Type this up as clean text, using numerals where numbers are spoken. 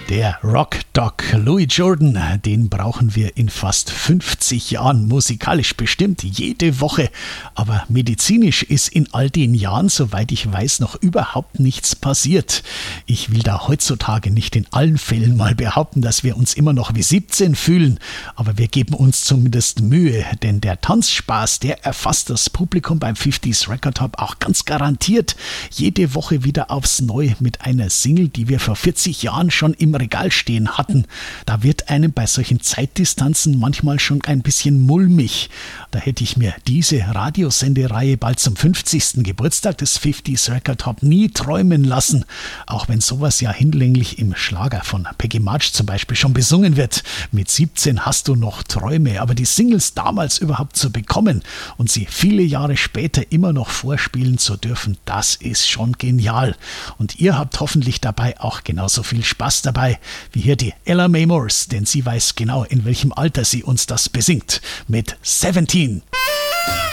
Der Rock-Doc Louis Jordan, den brauchen wir in fast 50 Jahren musikalisch bestimmt jede Woche. Aber medizinisch ist in all den Jahren, soweit ich weiß, noch überhaupt nichts passiert. Ich will da heutzutage nicht in allen Fällen mal behaupten, dass wir uns immer noch wie 17 fühlen. Aber wir geben uns zumindest Mühe, denn der Tanzspaß, der erfasst das Publikum beim 50s Record Hub auch ganz garantiert. Jede Woche wieder aufs Neue mit einer Single, die wir vor 40 Jahren schon im Regal stehen hatten. Da wird einem bei solchen Zeitdistanzen manchmal schon ein bisschen mulmig. Da hätte ich mir diese Radiosendereihe bald zum 50. Geburtstag des 50s Record Hub nie träumen lassen. Auch wenn sowas ja hinlänglich im Schlager von Peggy March zum Beispiel schon besungen wird. Mit 17 hast du noch Träume, aber die Singles damals überhaupt zu bekommen und sie viele Jahre später immer noch vorspielen zu dürfen, das ist schon genial. Und ihr habt hoffentlich dabei auch genauso viel Spaß dabei wie hier die Ella Mae Morse, denn sie weiß genau, in welchem Alter sie uns das besingt. Mit 17.